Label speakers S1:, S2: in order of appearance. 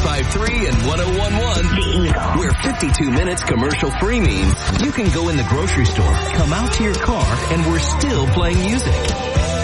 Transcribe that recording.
S1: 105.3 and 101.1.
S2: The Eagle.
S1: Where 52 minutes commercial-free means you can go in the grocery store, come out to your car, and we're still playing music.